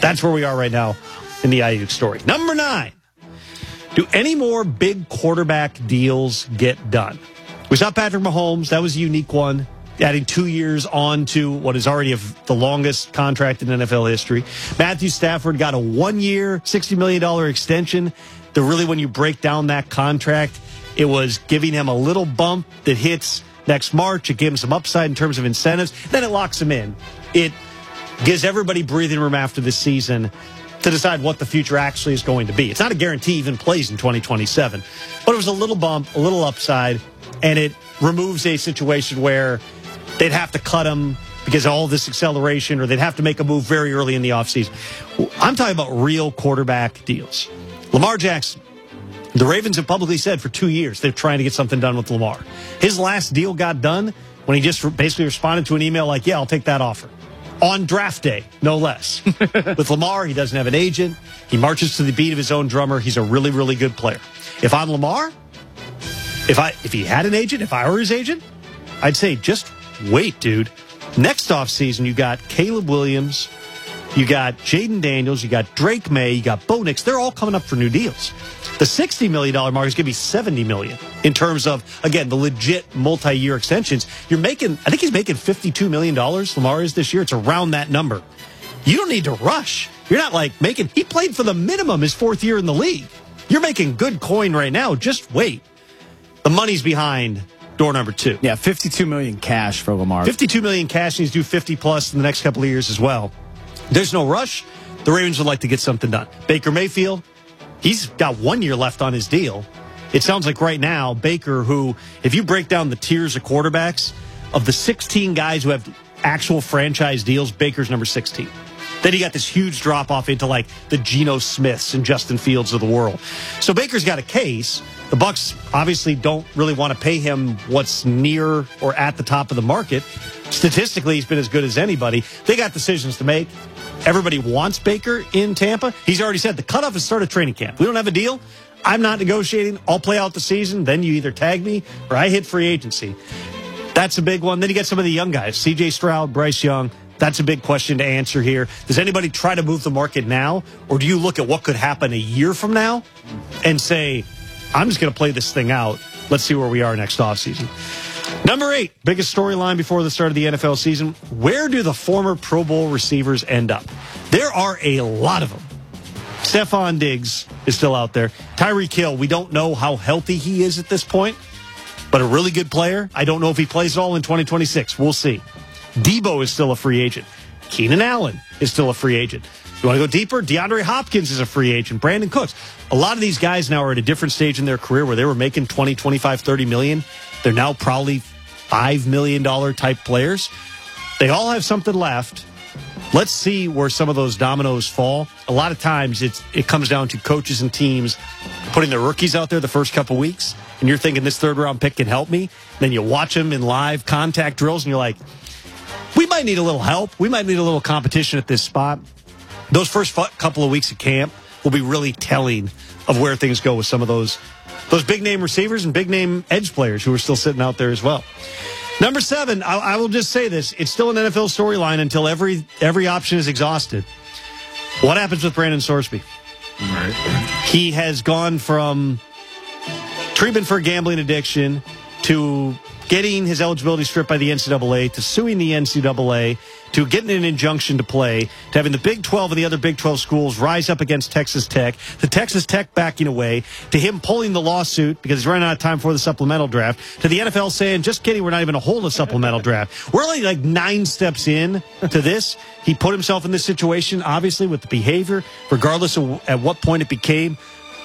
That's where we are right now in the Ayuk story. Number 9. Do any more big quarterback deals get done? We saw Patrick Mahomes. That was a unique one, adding 2 years on to what is already the longest contract in NFL history. Matthew Stafford got a 1-year, $60 million extension. Really, when you break down that contract, it was giving him a little bump that hits next March. It gave him some upside in terms of incentives. Then it locks him in. It gives everybody breathing room after this season to decide what the future actually is going to be. It's not a guarantee he even plays in 2027. But it was a little bump, a little upside, and it removes a situation where they'd have to cut him because of all this acceleration, or they'd have to make a move very early in the offseason. I'm talking about real quarterback deals. Lamar Jackson. The Ravens have publicly said for 2 years they're trying to get something done with Lamar. His last deal got done when he just basically responded to an email like, yeah, I'll take that offer. On draft day, no less. With Lamar, he doesn't have an agent. He marches to the beat of his own drummer. He's a really, really good player. If I'm Lamar, if he had an agent, if I were his agent, I'd say just wait, dude. Next offseason, you got Caleb Williams, you got Jaden Daniels, you got Drake May, you got Bo Nix. They're all coming up for new deals. The $60 million mark is going to be $70 million in terms of, again, the legit multi-year extensions. I think he's making $52 million, Lamar is this year. It's around that number. You don't need to rush. You're not he played for the minimum his 4th year in the league. You're making good coin right now. Just wait. The money's behind door number 2. Yeah, $52 million cash for Lamar. $52 million cash, and he's due 50 plus in the next couple of years as well. There's no rush. The Ravens would like to get something done. Baker Mayfield, he's got 1 year left on his deal. It sounds like right now, Baker, who, if you break down the tiers of quarterbacks, of the 16 guys who have actual franchise deals, Baker's number 16. Then you got this huge drop-off into like the Geno Smiths and Justin Fields of the world. So Baker's got a case. The Bucs obviously don't really want to pay him what's near or at the top of the market. Statistically, he's been as good as anybody. They got decisions to make. Everybody wants Baker in Tampa. He's already said the cutoff is start of training camp. We don't have a deal. I'm not negotiating. I'll play out the season. Then you either tag me or I hit free agency. That's a big one. Then you get some of the young guys. C.J. Stroud, Bryce Young. That's a big question to answer here. Does anybody try to move the market now? Or do you look at what could happen a year from now and say, I'm just going to play this thing out. Let's see where we are next offseason. Number 8, biggest storyline before the start of the NFL season. Where do the former Pro Bowl receivers end up? There are a lot of them. Stephon Diggs is still out there. Tyreek Hill, we don't know how healthy he is at this point, but a really good player. I don't know if he plays at all in 2026. We'll see. Debo is still a free agent. Keenan Allen is still a free agent. You want to go deeper? DeAndre Hopkins is a free agent. Brandon Cooks. A lot of these guys now are at a different stage in their career where they were making 20, 25, 30 million. They're now probably $5 million type players. They all have something left. Let's see where some of those dominoes fall. A lot of times it comes down to coaches and teams putting their rookies out there the first couple weeks, and you're thinking this third-round pick can help me. Then you watch them in live contact drills, and you're like, we might need a little help. We might need a little competition at this spot. Those first couple of weeks of camp will be really telling of where things go with some of those big-name receivers and big-name edge players who are still sitting out there as well. Number 7, I will just say this. It's still an NFL storyline until every option is exhausted. What happens with Brandon Sorsby? Right. He has gone from treatment for gambling addiction to getting his eligibility stripped by the NCAA to suing the NCAA to getting an injunction to play, to having the Big 12 and the other Big 12 schools rise up against Texas Tech, to Texas Tech backing away, to him pulling the lawsuit because he's running out of time for the supplemental draft, to the NFL saying, just kidding, we're not even going to hold a supplemental draft. We're only like 9 steps in to this. He put himself in this situation, obviously, with the behavior, regardless of at what point it became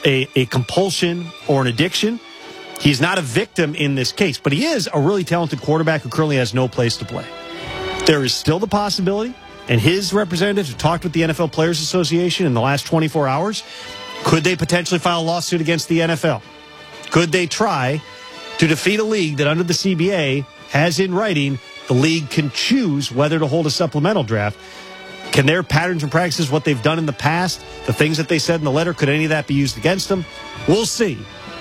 a compulsion or an addiction. He's not a victim in this case, but he is a really talented quarterback who currently has no place to play. There is still the possibility, and his representatives have talked with the NFL Players Association in the last 24 hours. Could they potentially file a lawsuit against the NFL? Could they try to defeat a league that under the CBA has in writing the league can choose whether to hold a supplemental draft? Can their patterns and practices, what they've done in the past, the things that they said in the letter, could any of that be used against them? We'll see.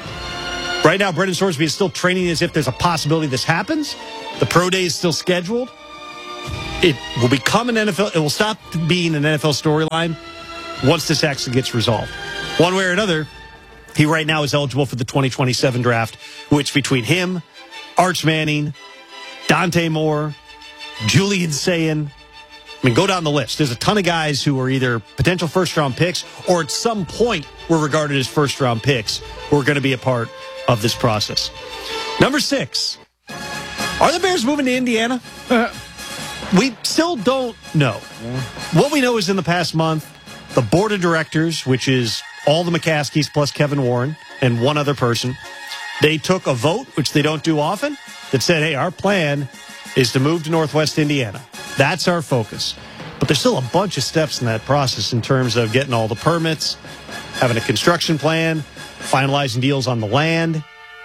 Right now, Brendan Sorsby is still training as if there's a possibility this happens. The pro day is still scheduled. It will become an NFL. It will stop being an NFL storyline once this actually gets resolved. One way or another, he right now is eligible for the 2027 draft, which between him, Arch Manning, Dante Moore, Julian Sayin, I mean, go down the list. There's a ton of guys who are either potential first-round picks or at some point were regarded as first-round picks who are going to be a part of this process. Number 6. Are the Bears moving to Indiana? We still don't know. What we know is in the past month, the board of directors, which is all the McCaskies plus Kevin Warren and one other person, they took a vote, which they don't do often, that said, hey, our plan is to move to Northwest Indiana. That's our focus. But there's still a bunch of steps in that process in terms of getting all the permits, having a construction plan, finalizing deals on the land,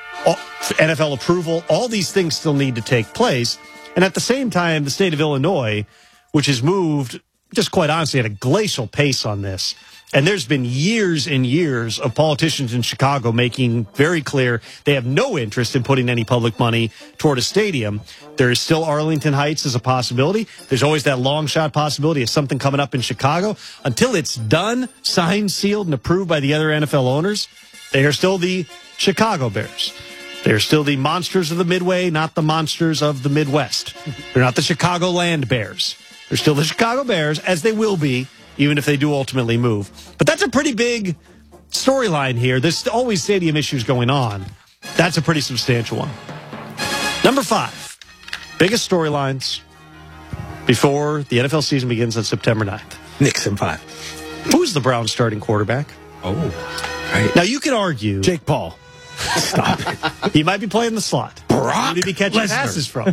NFL approval. All these things still need to take place. And at the same time, the state of Illinois, which has moved, just quite honestly, at a glacial pace on this. And there's been years and years of politicians in Chicago making very clear they have no interest in putting any public money toward a stadium. There is still Arlington Heights as a possibility. There's always that long shot possibility of something coming up in Chicago. Until it's done, signed, sealed, and approved by the other NFL owners, they are still the Chicago Bears. They're still the monsters of the Midway, not the monsters of the Midwest. They're not the Chicagoland Bears. They're still the Chicago Bears, as they will be, even if they do ultimately move. But that's a pretty big storyline here. There's always stadium issues going on. That's a pretty substantial one. Number 5, biggest storylines before the NFL season begins on September 9th. Nixon 5. Who's the Browns starting quarterback? Oh, right. Now, you could argue... Jake Paul. Stop it. He might be playing the slot. Brock Who did he be catching Lesnar. passes from?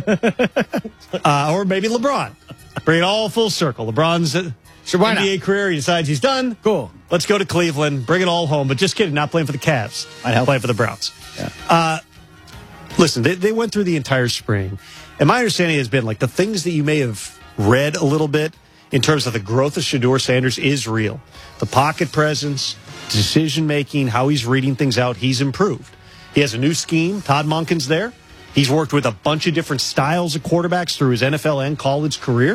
Or maybe LeBron. Bring it all full circle. LeBron's why NBA career, he decides he's done. Cool. Let's go to Cleveland. Bring it all home. But just kidding, not playing for the Cavs. Playing for the Browns. Yeah. Listen, they went through the entire spring. And my understanding has been, like, the things that you may have read a little bit in terms of the growth of Shedeur Sanders is real. The pocket presence, decision-making, how he's reading things out, he's improved. He has a new scheme. Todd Monken's there. He's worked with a bunch of different styles of quarterbacks through his NFL and college career.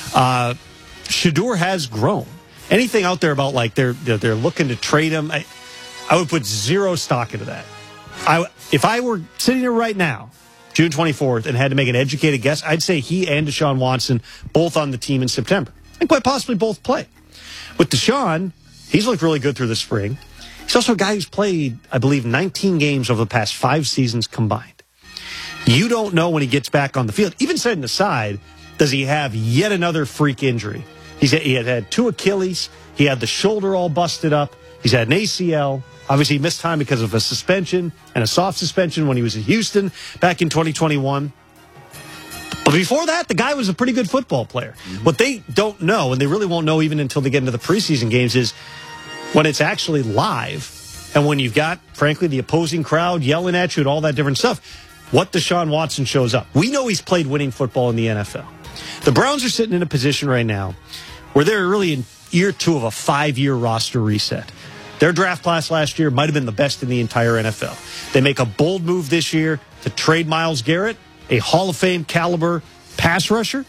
Shedeur has grown. Anything out there about, like, they're looking to trade him, I would put zero stock into that. If I were sitting here right now, June 24th, and had to make an educated guess, I'd say he and Deshaun Watson both on the team in September. And quite possibly both play. With Deshaun, he's looked really good through the spring. He's also a guy who's played, I believe, 19 games over the past 5 seasons combined. You don't know when he gets back on the field. Even setting aside, does he have yet another freak injury? He had 2 Achilles. He had the shoulder all busted up. He's had an ACL. Obviously, he missed time because of a suspension and a soft suspension when he was in Houston back in 2021. But before that, the guy was a pretty good football player. Mm-hmm. What they don't know, and they really won't know even until they get into the preseason games, is when it's actually live and when you've got, frankly, the opposing crowd yelling at you and all that different stuff, what Deshaun Watson shows up. We know he's played winning football in the NFL. The Browns are sitting in a position right now where they're really in year 2 of a 5-year roster reset. Their draft class last year might have been the best in the entire NFL. They make a bold move this year to trade Myles Garrett, a Hall of Fame caliber pass rusher.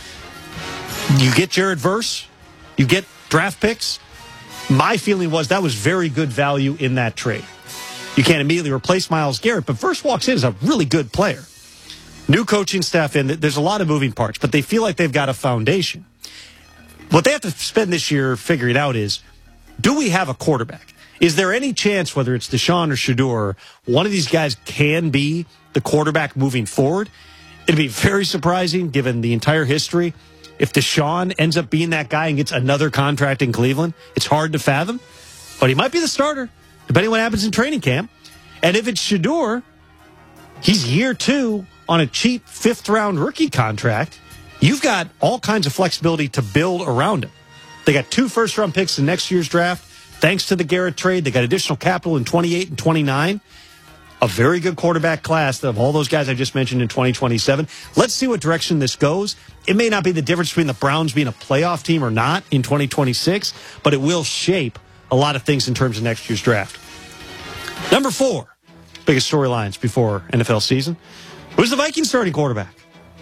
You get Jared Verse. You get draft picks. My feeling was that was very good value in that trade. You can't immediately replace Myles Garrett, but Verse walks in as a really good player. New coaching staff in. There's a lot of moving parts, but they feel like they've got a foundation. What they have to spend this year figuring out is, do we have a quarterback? Is there any chance, whether it's Deshaun or Shedeur, one of these guys can be the quarterback moving forward? It'd be very surprising, given the entire history, if Deshaun ends up being that guy and gets another contract in Cleveland. It's hard to fathom, but he might be the starter, depending on what happens in training camp. And if it's Shedeur, he's year 2 on a cheap 5th-round rookie contract. You've got all kinds of flexibility to build around him. They got 2 first-round picks in next year's draft. Thanks to the Garrett trade, they got additional capital in 28 and 29. A very good quarterback class of all those guys I just mentioned in 2027. Let's see what direction this goes. It may not be the difference between the Browns being a playoff team or not in 2026, but it will shape a lot of things in terms of next year's draft. Number 4, biggest storylines before NFL season. Who's the Vikings starting quarterback?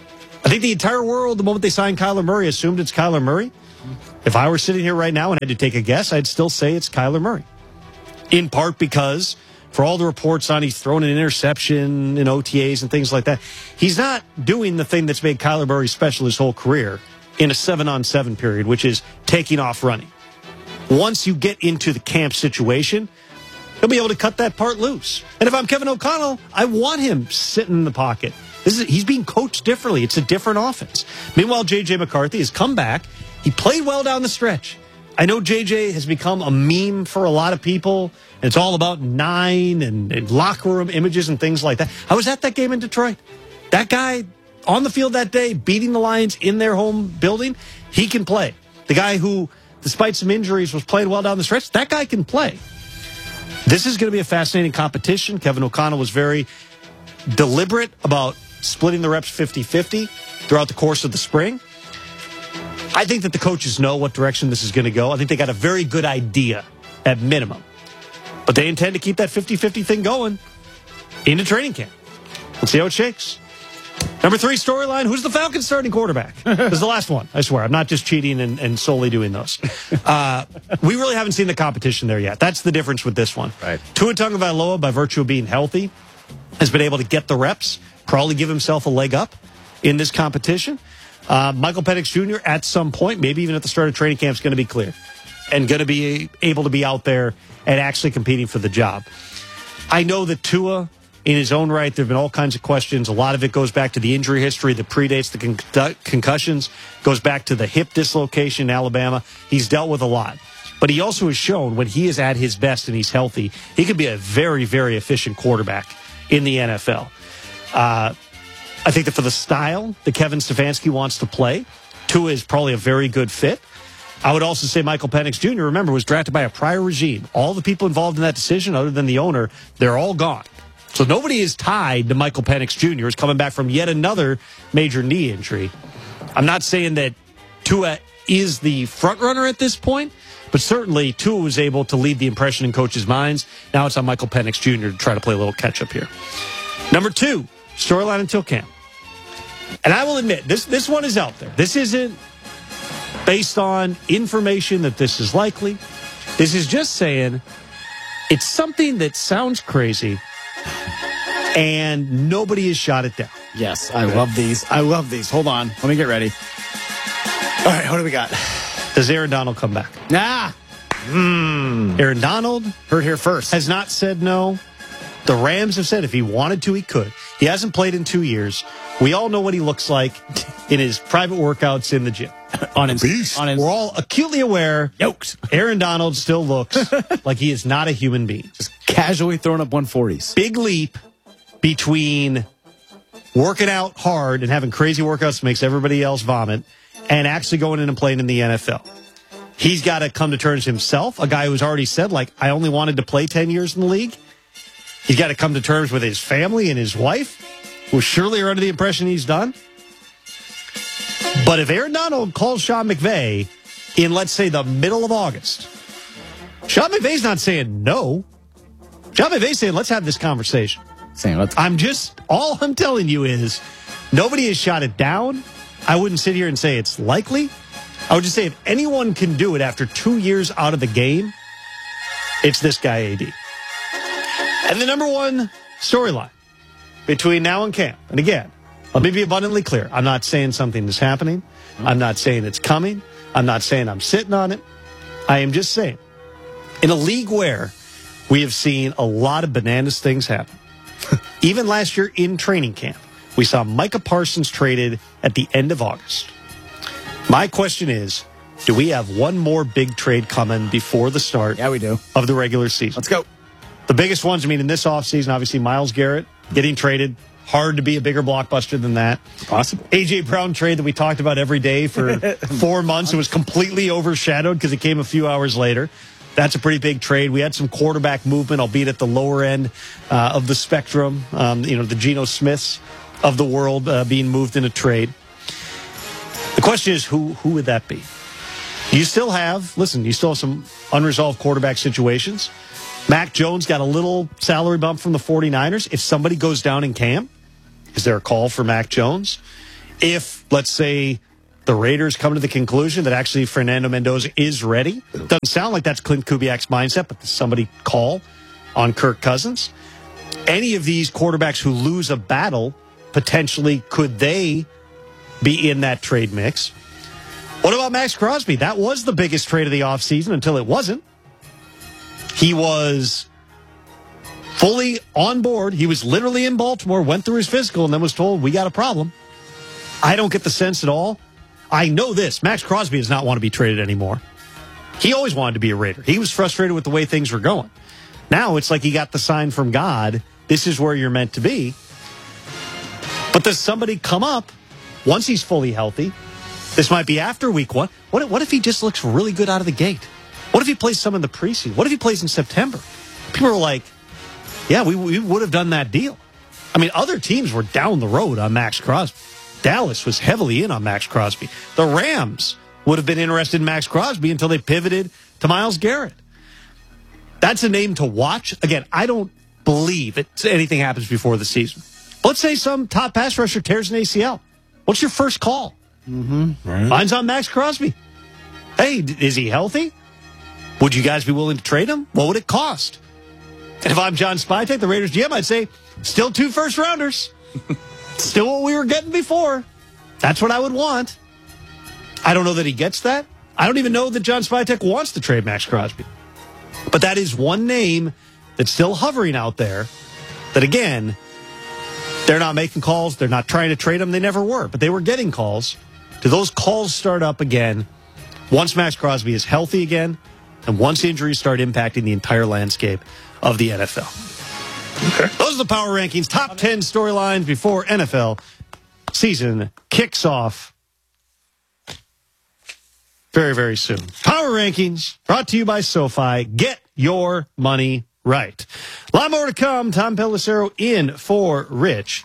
I think the entire world, the moment they signed Kyler Murray, assumed it's Kyler Murray. If I were sitting here right now and had to take a guess, I'd still say it's Kyler Murray. In part because, for all the reports on he's thrown an interception in OTAs and things like that, he's not doing the thing that's made Kyler Murray special his whole career in a 7-on-7 period, which is taking off running. Once you get into the camp situation, he'll be able to cut that part loose. And if I'm Kevin O'Connell, I want him sitting in the pocket. He's being coached differently. It's a different offense. Meanwhile, J.J. McCarthy has come back. He played well down the stretch. I know J.J. has become a meme for a lot of people. It's all about 9 and locker room images and things like that. I was at that game in Detroit. That guy on the field that day, beating the Lions in their home building, he can play. The guy who, despite some injuries, was playing well down the stretch, that guy can play. This is going to be a fascinating competition. Kevin O'Connell was very deliberate about splitting the reps 50-50 throughout the course of the spring. I think that the coaches know what direction this is going to go. I think they got a very good idea at minimum. But they intend to keep that 50-50 thing going into training camp. Let's see how it shakes. Number 3 storyline, who's the Falcons starting quarterback? This is the last one, I swear. I'm not just cheating and solely doing those. We really haven't seen the competition there yet. That's the difference with this one. Right. Tua Tagovailoa, by virtue of being healthy, has been able to get the reps, probably give himself a leg up in this competition. Michael Penix Jr. at some point, maybe even at the start of training camp, is going to be cleared and going to be able to be out there and actually competing for the job. I know that Tua, in his own right, there have been all kinds of questions. A lot of it goes back to the injury history that predates the concussions, goes back to the hip dislocation in Alabama. He's dealt with a lot. But he also has shown when he is at his best and he's healthy, he can be a very, very efficient quarterback in the NFL. I think that for the style that Kevin Stefanski wants to play, Tua is probably a very good fit. I would also say Michael Penix Jr., remember, was drafted by a prior regime. All the people involved in that decision, other than the owner, they're all gone. So nobody is tied to Michael Penix Jr. Is coming back from yet another major knee injury. I'm not saying that Tua is the front runner at this point, but certainly Tua was able to lead the impression in coaches' minds. Now it's on Michael Penix Jr. to try to play a little catch-up here. Number 2, storyline until camp. And I will admit, this one is out there. This isn't based on information that this is likely. This is just saying it's something that sounds crazy, and nobody has shot it down. Yes, I love these. I love these. Hold on. Let me get ready. All right, what do we got? Does Aaron Donald come back? Nah. Aaron Donald Heard here first. has not said no. The Rams have said if he wanted to, he could. He hasn't played in 2 years. We all know what he looks like in his private workouts in the gym. We're all acutely aware. Yokes. Aaron Donald still looks like he is not a human being. Just casually throwing up 140s. Big leap between working out hard and having crazy workouts that makes everybody else vomit and actually going in and playing in the NFL. He's got to come to terms himself, a guy who's already said, like, I only wanted to play 10 years in the league. He's got to come to terms with his family and his wife, who surely are under the impression he's done. But if Aaron Donald calls Sean McVay in, let's say, the middle of August, Sean McVay's not saying no. Sean McVay's saying, let's have this conversation. All I'm telling you is nobody has shot it down. I wouldn't sit here and say it's likely. I would just say if anyone can do it after 2 years out of the game, it's this guy, AD. And the number 1 storyline between now and camp, and again, let me be abundantly clear. I'm not saying something is happening. I'm not saying it's coming. I'm not saying I'm sitting on it. I am just saying, in a league where we have seen a lot of bananas things happen, even last year in training camp, we saw Micah Parsons traded at the end of August. My question is, do we have one more big trade coming before the start we do. of the regular season? Let's go. The biggest ones, in this offseason, obviously Myles Garrett getting traded. Hard to be a bigger blockbuster than that. Possible. A.J. Brown trade that we talked about every day for 4 months. It was completely overshadowed because it came a few hours later. That's a pretty big trade. We had some quarterback movement, albeit at the lower end of the spectrum. The Geno Smiths of the world being moved in a trade. The question is, who would that be? You still have some unresolved quarterback situations. Mac Jones got a little salary bump from the 49ers. If somebody goes down in camp, is there a call for Mac Jones? If let's say the Raiders come to the conclusion that actually Fernando Mendoza is ready. Doesn't sound like that's Clint Kubiak's mindset, but does somebody call on Kirk Cousins? Any of these quarterbacks who lose a battle, potentially, could they be in that trade mix? What about Max Crosby? That was the biggest trade of the offseason until it wasn't. He was fully on board. He was literally in Baltimore, went through his physical, and then was told, we got a problem. I don't get the sense at all. I know this. Max Crosby does not want to be traded anymore. He always wanted to be a Raider. He was frustrated with the way things were going. Now it's like he got the sign from God. This is where you're meant to be. But does somebody come up once he's fully healthy? This might be after week one. What if he just looks really good out of the gate? What if he plays some in the preseason? What if he plays in September? People are like, yeah, we would have done that deal. I mean, other teams were down the road on Max Crosby. Dallas was heavily in on Max Crosby. The Rams would have been interested in Max Crosby until they pivoted to Myles Garrett. That's a name to watch. Again, I don't believe anything happens before the season. But let's say some top pass rusher tears an ACL. What's your first call? Right. Mine's on Max Crosby. Hey, is he healthy? Would you guys be willing to trade him? What would it cost? And if I'm John Spytek, the Raiders GM, I'd say, still 2 first-rounders. Still what we were getting before. That's what I would want. I don't know that he gets that. I don't even know that John Spytek wants to trade Max Crosby. But that is one name that's still hovering out there that, again, they're not making calls. They're not trying to trade him. They never were, but they were getting calls. Do those calls start up again once Max Crosby is healthy again and once injuries start impacting the entire landscape of the NFL? Okay. Those are the power rankings. Top 10 storylines before NFL season kicks off very, very soon. Power rankings brought to you by SoFi. Get your money right. A lot more to come. Tom Pelissero in for Rich.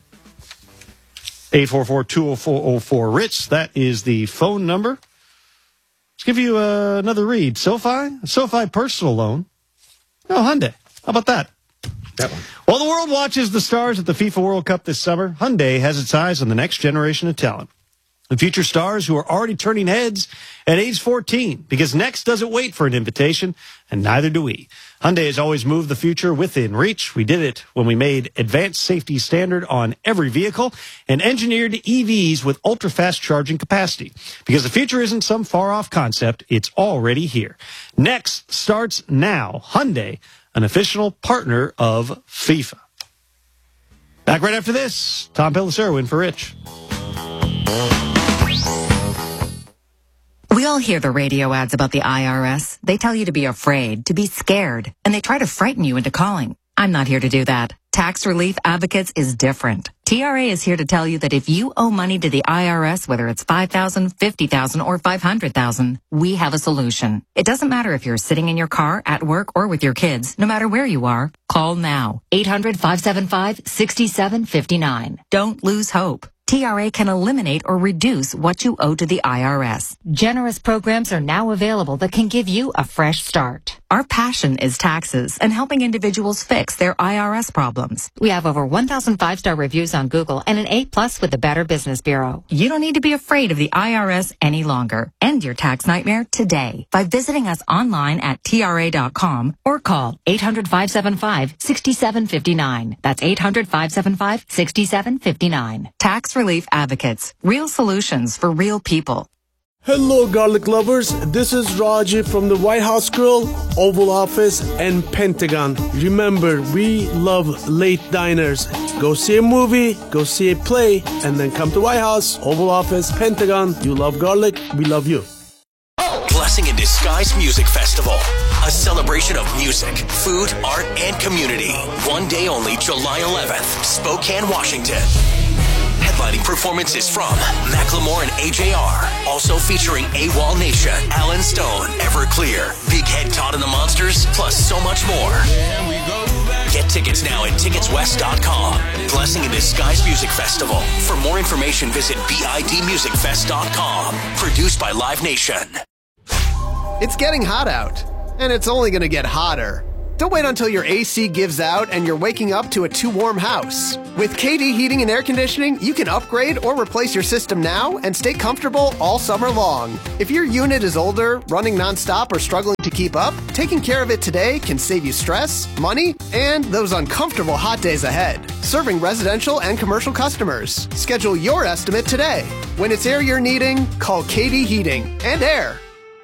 844-204-04-RICH. That is the phone number. Let's give you another read. SoFi personal loan. Oh, Hyundai. How about that? That one. While the world watches the stars at the FIFA World Cup this summer, Hyundai has its eyes on the next generation of talent. The future stars who are already turning heads at age 14, because next doesn't wait for an invitation, and neither do we. Hyundai has always moved the future within reach. We did it when we made advanced safety standard on every vehicle and engineered EVs with ultra-fast charging capacity. Because the future isn't some far-off concept, it's already here. Next starts now. Hyundai, an official partner of FIFA. Back right after this. Tom Pelissero in for Rich. We all hear the radio ads about the IRS. They tell you to be afraid, to be scared, and they try to frighten you into calling. I'm not here to do that. Tax Relief Advocates is different. TRA is here to tell you that if you owe money to the IRS, whether it's $5,000, $50,000, or $500,000, we have a solution. It doesn't matter if you're sitting in your car, at work, or with your kids. No matter where you are, call now. 800-575-6759. Don't lose hope. TRA can eliminate or reduce what you owe to the IRS. Generous programs are now available that can give you a fresh start. Our passion is taxes and helping individuals fix their IRS problems. We have over 1,000 5-star reviews on Google and an A+ with the Better Business Bureau. You don't need to be afraid of the IRS any longer. End your tax nightmare today by visiting us online at TRA.com or call 800-575-6759. That's 800-575-6759. Tax Relief Advocates. Real solutions for real people. Hello, garlic lovers. This is Raji from the White House Grill, Oval Office, and Pentagon. Remember, we love late diners. Go see a movie, go see a play, and then come to White House, Oval Office, Pentagon. You love garlic, we love you. Blessing in Disguise Music Festival. A celebration of music, food, art, and community. One day only, July 11th, Spokane, Washington. Headlining performances from Macklemore and AJR. Also featuring AWOL Nation, Alan Stone, Everclear, Big Head Todd and the Monsters, plus so much more. Get tickets now at ticketswest.com. Blessing in Disguise Music Festival. For more information, visit bidmusicfest.com. Produced by Live Nation. It's getting hot out, and it's only going to get hotter. Don't wait until your AC gives out and you're waking up to a too warm house. With KD Heating and Air Conditioning, you can upgrade or replace your system now and stay comfortable all summer long. If your unit is older, running nonstop, or struggling to keep up, taking care of it today can save you stress, money, and those uncomfortable hot days ahead. Serving residential and commercial customers. Schedule your estimate today. When it's air you're needing, call KD Heating and Air.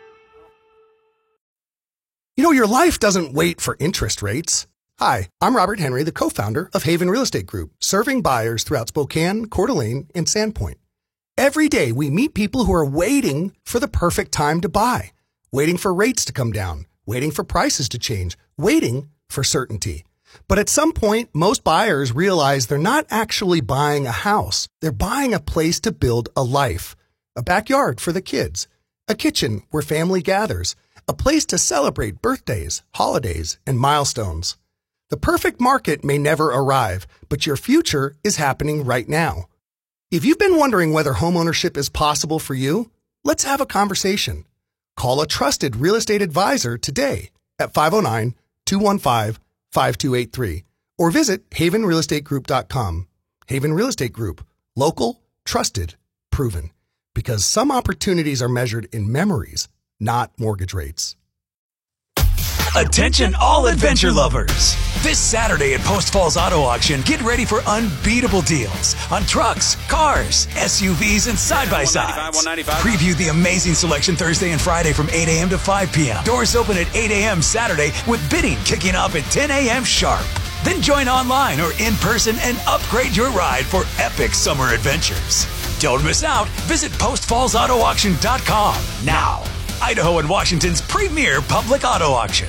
You know, your life doesn't wait for interest rates. Hi, I'm Robert Henry, the co-founder of Haven Real Estate Group, serving buyers throughout Spokane, Coeur d'Alene, and Sandpoint. Every day, we meet people who are waiting for the perfect time to buy, waiting for rates to come down, waiting for prices to change, waiting for certainty. But at some point, most buyers realize they're not actually buying a house. They're buying a place to build a life, a backyard for the kids, a kitchen where family gathers, a place to celebrate birthdays, holidays, and milestones. The perfect market may never arrive, but your future is happening right now. If you've been wondering whether homeownership is possible for you, let's have a conversation. Call a trusted real estate advisor today at 509-215-5283 or visit havenrealestategroup.com. Haven Real Estate Group. Local, trusted, proven. Because some opportunities are measured in memories, not mortgage rates. Attention all adventure lovers. This Saturday at Post Falls Auto Auction, get ready for unbeatable deals on trucks, cars, SUVs, and side-by-sides. Preview the amazing selection Thursday and Friday from 8 a.m. to 5 p.m. Doors open at 8 a.m. Saturday with bidding kicking off at 10 a.m. sharp. Then join online or in person and upgrade your ride for epic summer adventures. Don't miss out. Visit postfallsautoauction.com now. Idaho and Washington's premier public auto auction.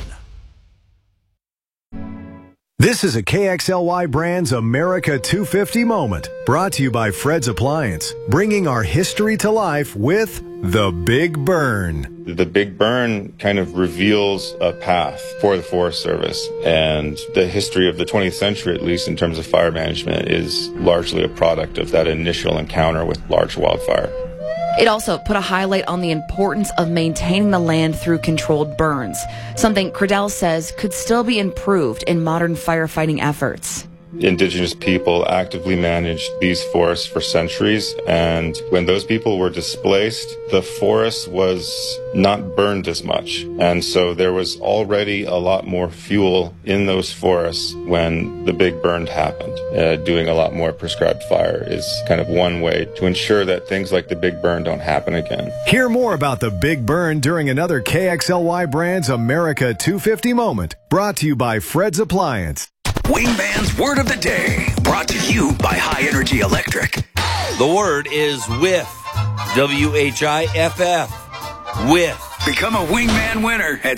This is a KXLY Brands America 250 moment, brought to you by Fred's Appliance, bringing our history to life with The Big Burn. The Big Burn kind of reveals a path for the Forest Service, and the history of the 20th century, at least in terms of fire management, is largely a product of that initial encounter with large wildfire. It also put a highlight on the importance of maintaining the land through controlled burns, something Credell says could still be improved in modern firefighting efforts. Indigenous people actively managed these forests for centuries, and when those people were displaced, the forest was not burned as much. And so there was already a lot more fuel in those forests when the Big Burn happened. Doing a lot more prescribed fire is kind of one way to ensure that things like the Big Burn don't happen again. Hear more about the Big Burn during another KXLY Brands America 250 moment, brought to you by Fred's Appliance. Wingman's Word of the Day, brought to you by High Energy Electric. The word is whiff. WHIFF. Whiff. Become a Wingman winner at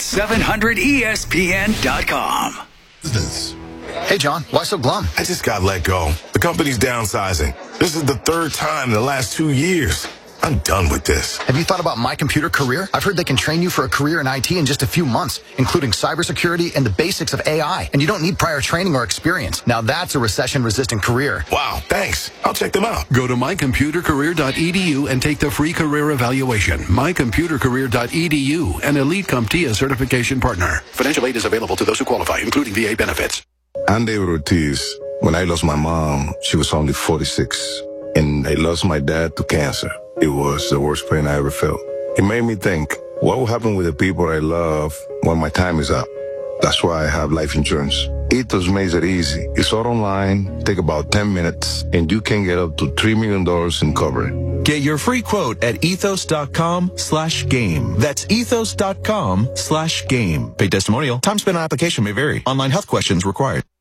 700ESPN.com. Hey, John, why so glum? I just got let go. The company's downsizing. This is the third time in the last 2 years. I'm done with this. Have you thought about My Computer Career? I've heard they can train you for a career in IT in just a few months, including cybersecurity and the basics of AI. And you don't need prior training or experience. Now that's a recession-resistant career. Wow, thanks. I'll check them out. Go to mycomputercareer.edu and take the free career evaluation. Mycomputercareer.edu, an Elite CompTIA certification partner. Financial aid is available to those who qualify, including VA benefits. I'm David Ortiz. When I lost my mom, she was only 46. And I lost my dad to cancer. It was the worst pain I ever felt. It made me think, what will happen with the people I love when my time is up? That's why I have life insurance. Ethos makes it easy. It's all online, take about 10 minutes, and you can get up to $3 million in coverage. Get your free quote at ethos.com/game. That's ethos.com/game. Paid testimonial. Time spent on application may vary. Online health questions required.